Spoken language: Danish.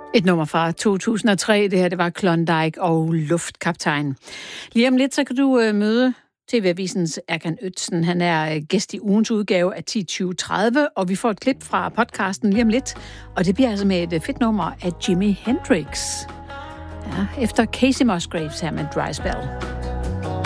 Et nummer fra 2003, det her, det var Klondike og Luftkaptajn. Lige om lidt, så kan du møde TV-avisens Erkan Özden. Han er gæst i ugens udgave af 10-20-30, og vi får et klip fra podcasten lige om lidt. Og det bliver altså med et fedt nummer af Jimi Hendrix. Ja, efter Casey Musgraves her med Dry Spell.